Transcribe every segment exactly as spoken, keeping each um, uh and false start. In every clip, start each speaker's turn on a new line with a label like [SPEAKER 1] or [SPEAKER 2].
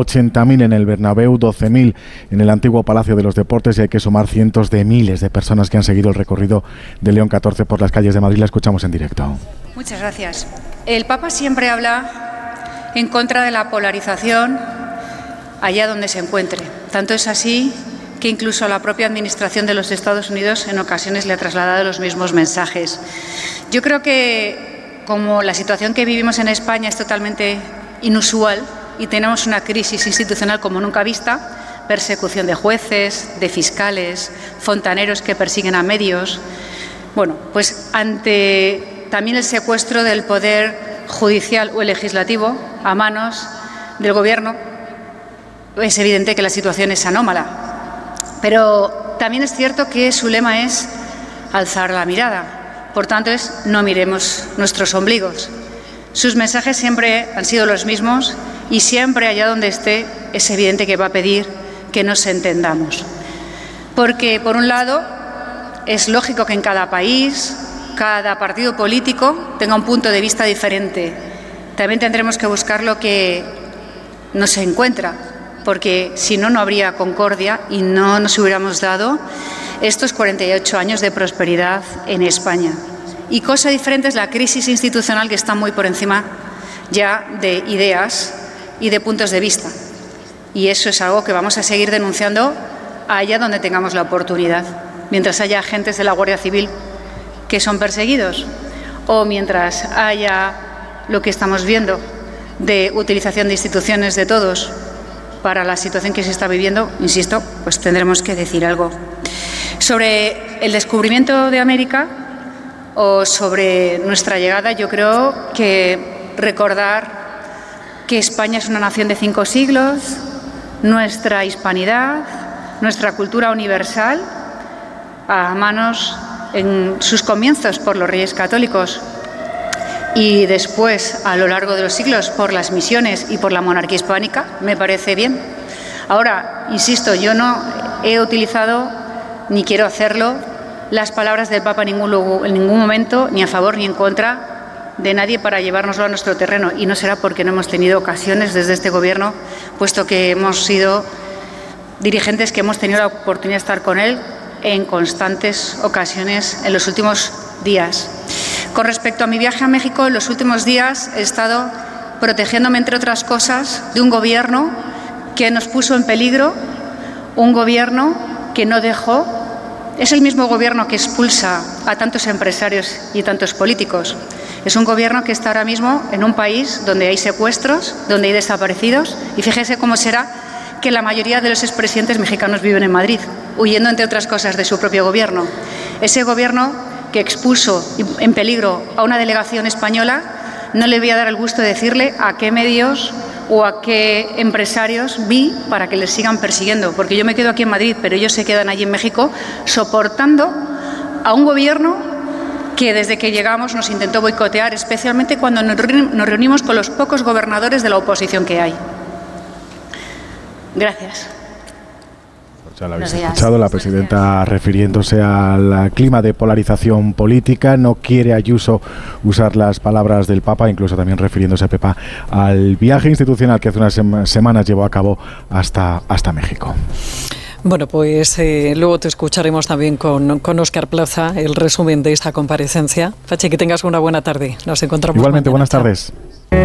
[SPEAKER 1] ochenta mil en el Bernabéu, doce mil en el antiguo Palacio de los Deportes, y hay que sumar cientos de miles de personas que han seguido el recorrido de León catorce por las calles de Madrid. La escuchamos en directo.
[SPEAKER 2] Muchas gracias. El Papa siempre habla en contra de la polarización allá donde se encuentre. Tanto es así que incluso la propia Administración de los Estados Unidos en ocasiones le ha trasladado los mismos mensajes. Yo creo que, como la situación que vivimos en España es totalmente inusual y tenemos una crisis institucional como nunca vista, persecución de jueces, de fiscales, fontaneros que persiguen a medios, bueno, pues ante también el secuestro del poder judicial o el legislativo a manos del Gobierno, es evidente que la situación es anómala. Pero también es cierto que su lema es alzar la mirada. Por tanto, es no miremos nuestros ombligos. Sus mensajes siempre han sido los mismos y siempre allá donde esté es evidente que va a pedir que nos entendamos. Porque, por un lado, es lógico que en cada país, cada partido político tenga un punto de vista diferente. También tendremos que buscar lo que nos encuentra, porque si no, no habría concordia y no nos hubiéramos dado estos cuarenta y ocho años de prosperidad en España. Y cosa diferente es la crisis institucional, que está muy por encima ya de ideas y de puntos de vista. Y eso es algo que vamos a seguir denunciando allá donde tengamos la oportunidad. Mientras haya agentes de la Guardia Civil que son perseguidos, o mientras haya lo que estamos viendo de utilización de instituciones de todos para la situación que se está viviendo, insisto, pues tendremos que decir algo. Sobre el descubrimiento de América o sobre nuestra llegada, yo creo que recordar que España es una nación de cinco siglos, nuestra hispanidad, nuestra cultura universal, a manos en sus comienzos por los Reyes Católicos y después, a lo largo de los siglos, por las misiones y por la monarquía hispánica, me parece bien. Ahora, insisto, yo no he utilizado, ni quiero hacerlo, las palabras del Papa en ningún, en ningún momento, ni a favor ni en contra de nadie, para llevárnoslo a nuestro terreno. Y no será porque no hemos tenido ocasiones desde este Gobierno, puesto que hemos sido dirigentes que hemos tenido la oportunidad de estar con él en constantes ocasiones en los últimos días. Con respecto a mi viaje a México, en los últimos días he estado protegiéndome, entre otras cosas, de un Gobierno que nos puso en peligro, un Gobierno que no dejó, es el mismo Gobierno que expulsa a tantos empresarios y tantos políticos. Es un Gobierno que está ahora mismo en un país donde hay secuestros, donde hay desaparecidos, y fíjese cómo será que la mayoría de los expresidentes mexicanos viven en Madrid, huyendo, entre otras cosas, de su propio Gobierno. Ese Gobierno que expuso en peligro a una delegación española, no le voy a dar el gusto de decirle a qué medios o a qué empresarios vi para que les sigan persiguiendo, porque yo me quedo aquí en Madrid, pero ellos se quedan allí en México soportando a un Gobierno que desde que llegamos nos intentó boicotear, especialmente cuando nos reunimos con los pocos gobernadores de la oposición que hay. Gracias.
[SPEAKER 1] Ya la habéis escuchado, la presidenta refiriéndose al clima de polarización política. No quiere Ayuso usar las palabras del Papa, incluso también refiriéndose a Pepa al viaje institucional que hace unas sem- semanas llevó a cabo hasta, hasta México.
[SPEAKER 3] Bueno, pues eh, luego te escucharemos también con, con Óscar Plaza, el resumen de esta comparecencia. Fachi, que tengas una buena tarde. Nos encontramos
[SPEAKER 1] igualmente,
[SPEAKER 3] mañana.
[SPEAKER 1] Buenas tardes.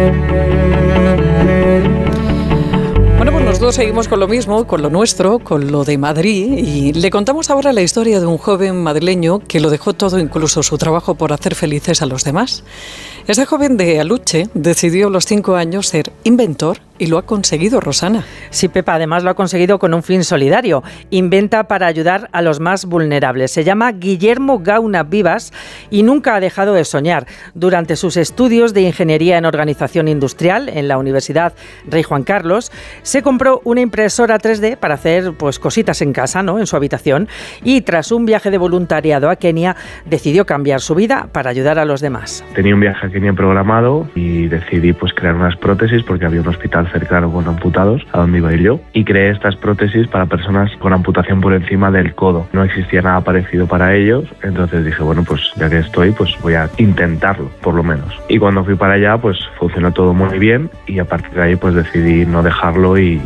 [SPEAKER 3] Bueno, pues nosotros seguimos con lo mismo, con lo nuestro, con lo de Madrid, y le contamos ahora la historia de un joven madrileño que lo dejó todo, incluso su trabajo, por hacer felices a los demás. Este joven de Aluche decidió a los cinco años ser inventor y lo ha conseguido, Rosana.
[SPEAKER 4] Sí, Pepa, además lo ha conseguido con un fin solidario. Inventa para ayudar a los más vulnerables. Se llama Guillermo Gauna Vivas y nunca ha dejado de soñar. Durante sus estudios de Ingeniería en Organización Industrial en la Universidad Rey Juan Carlos, se compró una impresora tres D para hacer pues cositas en casa, ¿no?, en su habitación, y tras un viaje de voluntariado a Kenia decidió cambiar su vida para ayudar a los demás.
[SPEAKER 5] Tenía un viaje a Kenia programado y decidí pues crear unas prótesis porque había un hospital cercano con amputados a donde iba a ir yo, y creé estas prótesis para personas con amputación por encima del codo. No existía nada parecido para ellos, entonces dije, bueno, pues ya que estoy, pues voy a intentarlo, por lo menos. Y cuando fui para allá, pues funcionó todo muy bien, y a partir de ahí pues decidí no dejarlo y,